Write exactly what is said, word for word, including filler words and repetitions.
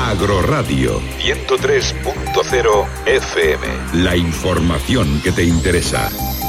Agroradio ciento tres punto cero F M. La información que te interesa.